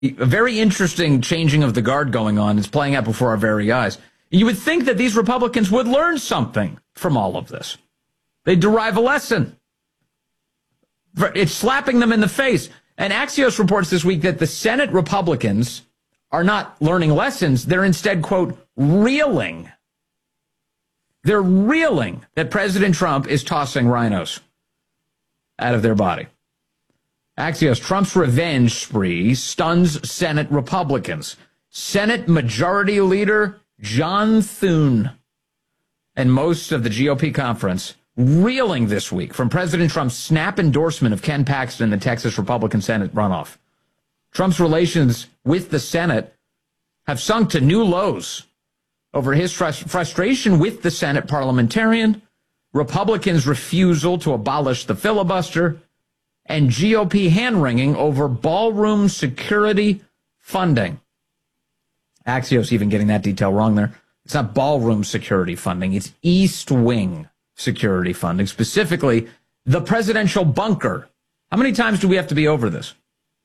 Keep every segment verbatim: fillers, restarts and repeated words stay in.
A very interesting changing of the guard going on. It's playing out before our very eyes. You would think that these Republicans would learn something from all of this. They derive a lesson. It's slapping them in the face. And Axios reports this week that the Senate Republicans are not learning lessons. They're instead, quote, reeling. They're reeling that President Trump is tossing rhinos out of their body. Axios, Trump's revenge spree stuns Senate Republicans. Senate Majority Leader John Thune and most of the G O P conference reeling this week from President Trump's snap endorsement of Ken Paxton in the Texas Republican Senate runoff. Trump's relations with the Senate have sunk to new lows over his frust- frustration with the Senate parliamentarian, Republicans' refusal to abolish the filibuster, and G O P hand-wringing over ballroom security funding. Axios even getting that detail wrong there. It's not ballroom security funding. It's East Wing security funding, specifically the presidential bunker. How many times do we have to be over this?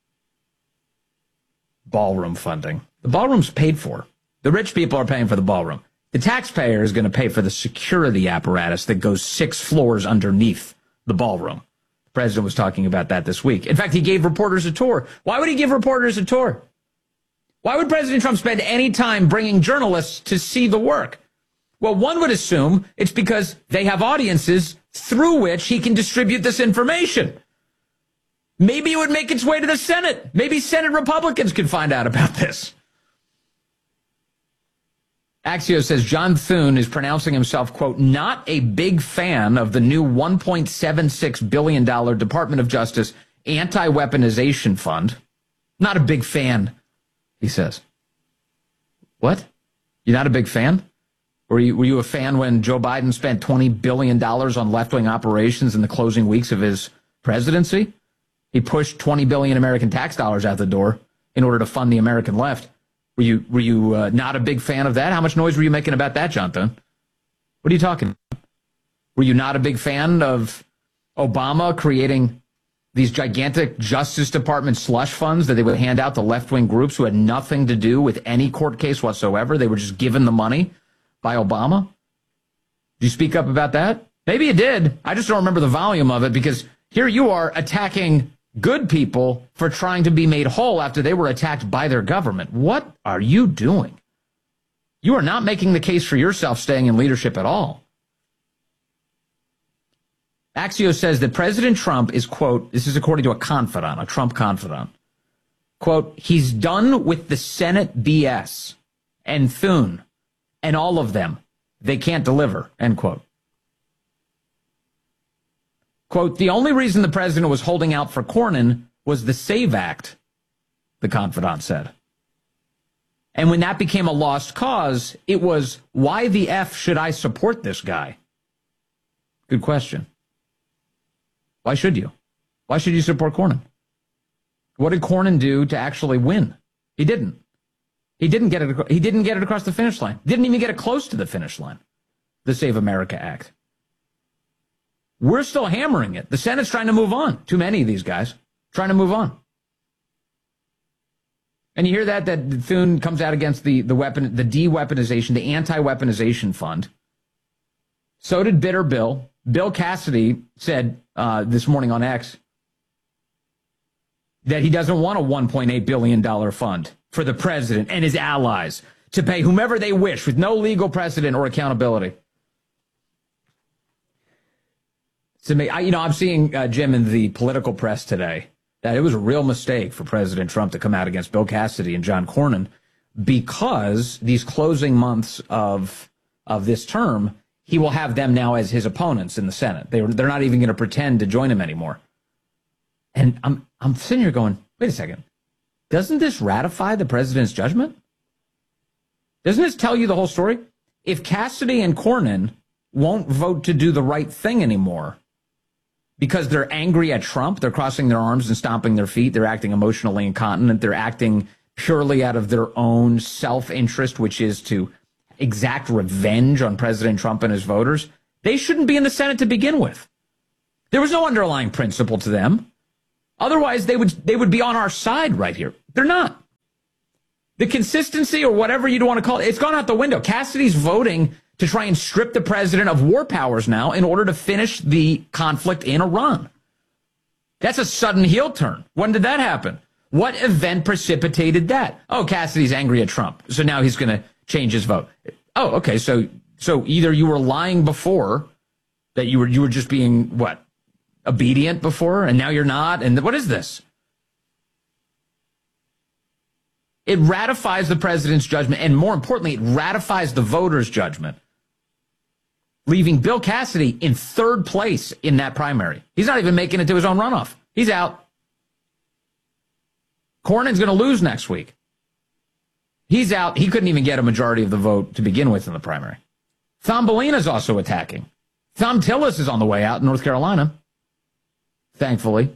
Ballroom funding. The ballroom's paid for. The rich people are paying for the ballroom. The taxpayer is going to pay for the security apparatus that goes six floors underneath the ballroom. The president was talking about that this week. In fact, he gave reporters a tour. Why would he give reporters a tour? Why would President Trump spend any time bringing journalists to see the work? Well, one would assume it's because they have audiences through which he can distribute this information. Maybe it would make its way to the Senate. Maybe Senate Republicans could find out about this. Axios says John Thune is pronouncing himself, quote, not a big fan of the new one point seven six billion dollars Department of Justice anti-weaponization fund. Not a big fan, he says. What? You're not a big fan? Were you, were you a fan when Joe Biden spent twenty billion dollars on left-wing operations in the closing weeks of his presidency? He pushed twenty billion dollars American tax dollars out the door in order to fund the American left. Were you were you uh, not a big fan of that? How much noise were you making about that, Jonathan? What are you talking about? Were you not a big fan of Obama creating these gigantic Justice Department slush funds that they would hand out to left-wing groups who had nothing to do with any court case whatsoever? They were just given the money by Obama? Did you speak up about that? Maybe you did. I just don't remember the volume of it, because here you are attacking good people for trying to be made whole after they were attacked by their government. What are you doing? You are not making the case for yourself staying in leadership at all. Axios says that President Trump is, quote, this is according to a confidant, a Trump confidant, quote, he's done with the Senate B S and Thune and all of them. They can't deliver, end quote. Quote, the only reason the president was holding out for Cornyn was the SAVE Act, the confidant said. And when that became a lost cause, it was, why the F should I support this guy? Good question. Why should you? Why should you support Cornyn? What did Cornyn do to actually win? He didn't. He didn't get it. He didn't get it across the finish line. Didn't even get it close to the finish line. The Save America Act. We're still hammering it. The Senate's trying to move on. Too many of these guys trying to move on. And you hear that, that Thune comes out against the, the weapon, the de-weaponization, the anti-weaponization fund. So did Bitter Bill. Bill Cassidy said uh, this morning on X that he doesn't want a one point eight billion dollars fund for the president and his allies to pay whomever they wish with no legal precedent or accountability. To me, I, you know, I'm seeing, uh, Jim, in the political press today that it was a real mistake for President Trump to come out against Bill Cassidy and John Cornyn, because these closing months of of this term, he will have them now as his opponents in the Senate. They, they're not even going to pretend to join him anymore. And I'm I'm sitting here going, wait a second. Doesn't this ratify the president's judgment? Doesn't this tell you the whole story? If Cassidy and Cornyn won't vote to do the right thing anymore because they're angry at Trump, they're crossing their arms and stomping their feet, they're acting emotionally incontinent, they're acting purely out of their own self-interest, which is to exact revenge on President Trump and his voters, they shouldn't be in the Senate to begin with. There was no underlying principle to them. Otherwise, they would they would be on our side right here. They're not. The consistency or whatever you'd want to call it, it's gone out the window. Cassidy's voting to try and strip the president of war powers now in order to finish the conflict in Iran. That's a sudden heel turn. When did that happen? What event precipitated that? Oh, Cassidy's angry at Trump, so now he's going to change his vote. Oh, okay, so so either you were lying before, that you were you were just being, what, obedient before, and now you're not, and what is this? It ratifies the president's judgment, and more importantly, it ratifies the voters' judgment, leaving Bill Cassidy in third place in that primary. He's not even making it to his own runoff. He's out. Cornyn's going to lose next week. He's out. He couldn't even get a majority of the vote to begin with in the primary. Thumbelina's also attacking. Thom Tillis is on the way out in North Carolina, thankfully.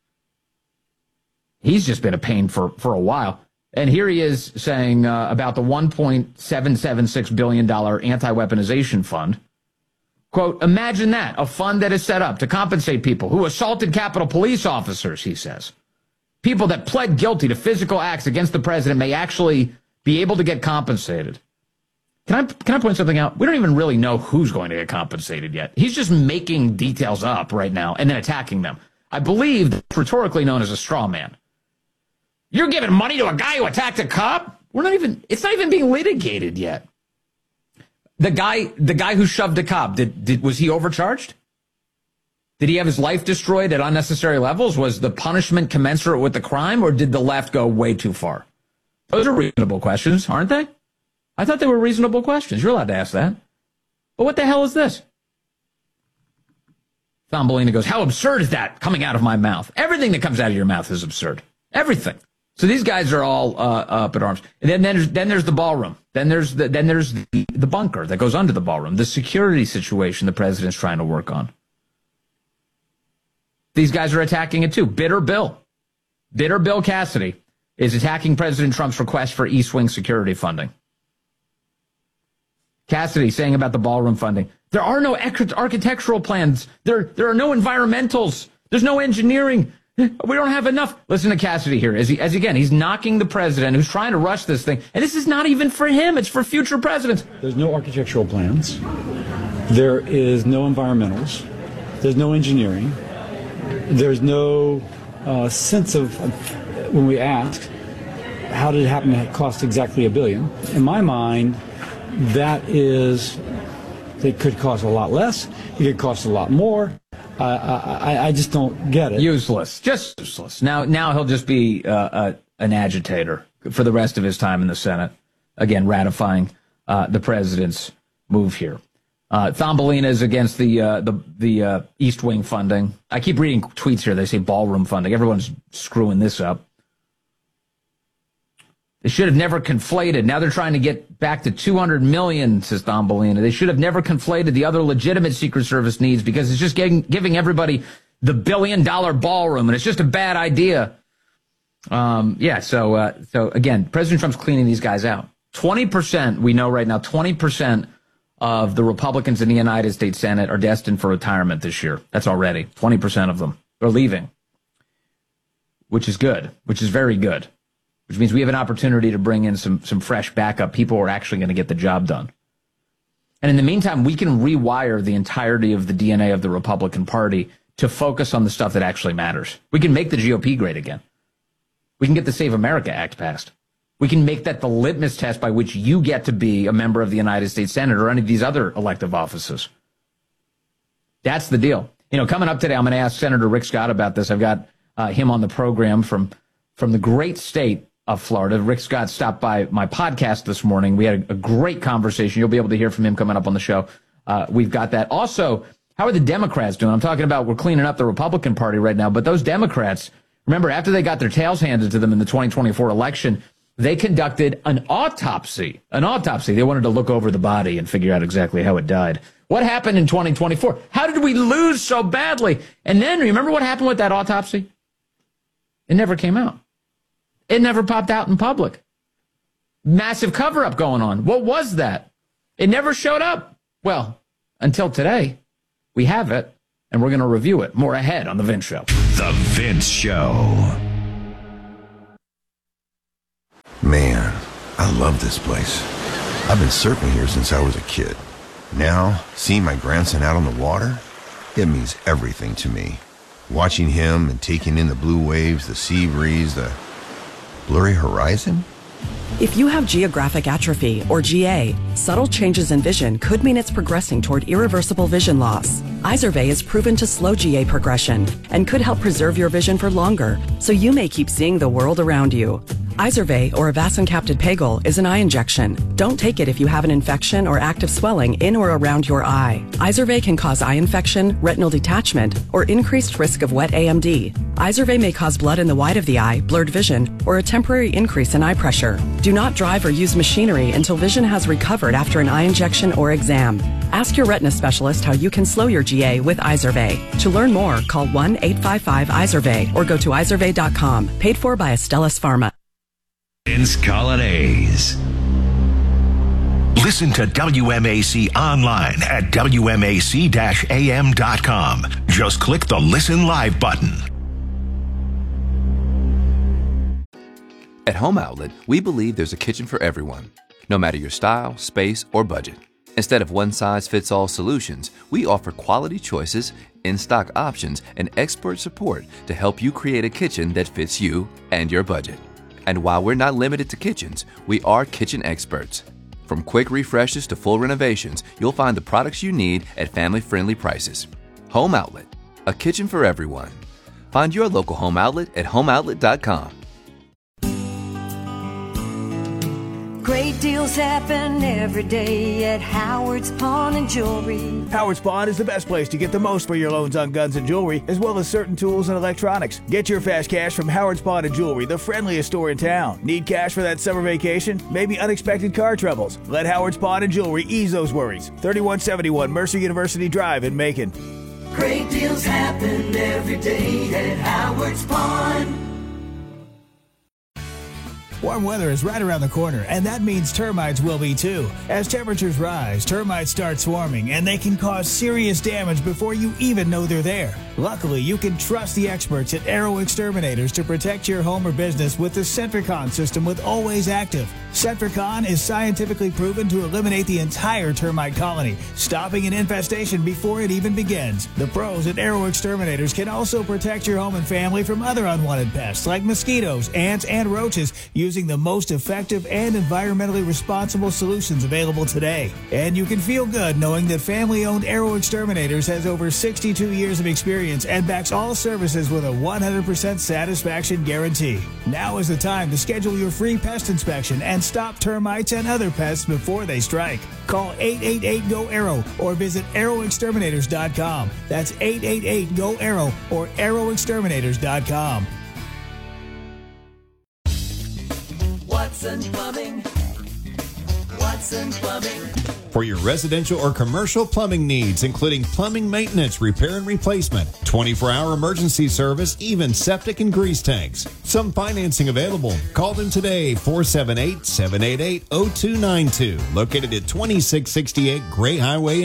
He's just been a pain for, for a while. And here he is saying uh, about the one point seven seven six billion dollars anti-weaponization fund. Quote, imagine that, a fund that is set up to compensate people who assaulted Capitol Police officers, he says. People that pled guilty to physical acts against the president may actually be able to get compensated. Can I can I point something out? We don't even really know who's going to get compensated yet. He's just making details up right now and then attacking them. I believe that's rhetorically known as a straw man. You're giving money to a guy who attacked a cop? We're not even, it's not even being litigated yet. The guy, the guy who shoved a cop, did, did, was he overcharged? Did he have his life destroyed at unnecessary levels? Was the punishment commensurate with the crime, or did the left go way too far? Those are reasonable questions, aren't they? I thought they were reasonable questions. You're allowed to ask that. But what the hell is this? Thumbelina goes, how absurd is that coming out of my mouth? Everything that comes out of your mouth is absurd. Everything. So these guys are all uh, up at arms. And then, then, there's, then there's the ballroom. Then there's the, then there's the, the bunker that goes under the ballroom, the security situation the president's trying to work on. These guys are attacking it too. Bitter Bill. Bitter Bill Cassidy is attacking President Trump's request for East Wing security funding. Cassidy saying about the ballroom funding, there are no architectural plans. There, there are no environmentals. There's no engineering. We don't have enough. Listen to Cassidy here. As he, as again, he's knocking the president who's trying to rush this thing. And this is not even for him. It's for future presidents. There's no architectural plans. There is no environmentals. There's no engineering. There's no uh, sense of, of, when we ask, how did it happen to cost exactly a billion? In my mind, that is, it could cost a lot less. It could cost a lot more. Uh, I, I just don't get it. Useless. Just useless. Now, now he'll just be uh, uh, an agitator for the rest of his time in the Senate. Again, ratifying uh, the president's move here. Uh, Thumbelina is against the uh, the the uh, East Wing funding. I keep reading tweets here. They say ballroom funding. Everyone's screwing this up. They should have never conflated. Now they're trying to get back to two hundred million dollars, says Thumbelina. They should have never conflated the other legitimate Secret Service needs because it's just getting, giving everybody the billion dollar ballroom, and it's just a bad idea. Um, yeah, so, uh, so again, President Trump's cleaning these guys out. twenty percent, we know right now, twenty percent of the Republicans in the United States Senate are destined for retirement this year. That's already twenty percent of them are leaving, which is good, which is very good. Which means we have an opportunity to bring in some some fresh backup people who are actually going to get the job done. And in the meantime, we can rewire the entirety of the D N A of the Republican Party to focus on the stuff that actually matters. We can make the G O P great again. We can get the Save America Act passed. We can make that the litmus test by which you get to be a member of the United States Senate or any of these other elective offices. That's the deal. You know, coming up today, I'm going to ask Senator Rick Scott about this. I've got uh, him on the program from from the great state of Florida. Rick Scott stopped by my podcast this morning. We had a, a great conversation. You'll be able to hear from him coming up on the show. Uh, we've got that. Also, how are the Democrats doing? I'm talking about we're cleaning up the Republican Party right now, but those Democrats, remember, after they got their tails handed to them in the twenty twenty-four election, they conducted an autopsy. An autopsy. They wanted to look over the body and figure out exactly how it died. What happened in twenty twenty-four? How did we lose so badly? And then, remember what happened with that autopsy? It never came out. It never popped out in public. Massive cover-up going on. What was that? It never showed up. Well, until today, we have it, and we're going to review it more ahead on The Vince Show. The Vince Show. Man, I love this place. I've been surfing here since I was a kid. Now, seeing my grandson out on the water, it means everything to me. Watching him and taking in the blue waves, the sea breeze, the blurry horizon. If you have geographic atrophy, or G A, subtle changes in vision could mean it's progressing toward irreversible vision loss. Izervay is proven to slow G A progression and could help preserve your vision for longer, so you may keep seeing the world around you. Izervay, or avacincaptad pegol, is an eye injection. Don't take it if you have an infection or active swelling in or around your eye. Izervay can cause eye infection, retinal detachment, or increased risk of wet A M D. Izervay may cause blood in the white of the eye, blurred vision, or a temporary increase in eye pressure. Do not drive or use machinery until vision has recovered after an eye injection or exam. Ask your retina specialist how you can slow your G A with Izervay. To learn more, call one eight five five Izervay or go to izervay dot com. Paid for by Astellas Pharma. Vince Colonnese. Listen to W M A C online at W M A C A M dot com. Just click the Listen Live button. At Home Outlet, we believe there's a kitchen for everyone, no matter your style, space, or budget. Instead of one-size-fits-all solutions, we offer quality choices, in-stock options, and expert support to help you create a kitchen that fits you and your budget. And while we're not limited to kitchens, we are kitchen experts. From quick refreshes to full renovations, you'll find the products you need at family-friendly prices. Home Outlet, a kitchen for everyone. Find your local Home Outlet at home outlet dot com. Great deals happen every day at Howard's Pawn and Jewelry. Howard's Pawn is the best place to get the most for your loans on guns and jewelry, as well as certain tools and electronics. Get your fast cash from Howard's Pawn and Jewelry, the friendliest store in town. Need cash for that summer vacation? Maybe unexpected car troubles? Let Howard's Pawn and Jewelry ease those worries. thirty-one seventy-one Mercer University Drive in Macon. Great deals happen every day at Howard's Pawn. Warm weather is right around the corner, and that means termites will be too. As temperatures rise, termites start swarming, and they can cause serious damage before you even know they're there. Luckily, you can trust the experts at Arrow Exterminators to protect your home or business with the Centricon system with Always Active. Centricon is scientifically proven to eliminate the entire termite colony, stopping an infestation before it even begins. The pros at Arrow Exterminators can also protect your home and family from other unwanted pests like mosquitoes, ants, and roaches using the most effective and environmentally responsible solutions available today. And you can feel good knowing that family-owned Arrow Exterminators has over sixty-two years of experience and backs all services with a one hundred percent satisfaction guarantee. Now is the time to schedule your free pest inspection and stop termites and other pests before they strike. Call eight eight eight G O Arrow or visit arrow exterminators dot com. That's eight eight eight G O Arrow or arrow exterminators dot com. Watson Plumbing. Watson Plumbing. For your residential or commercial plumbing needs, including plumbing maintenance, repair and replacement, twenty-four hour emergency service, even septic and grease tanks. Some financing available. Call them today, four seven eight, seven eight eight, zero two nine two. Located at twenty-six sixty-eight Gray Highway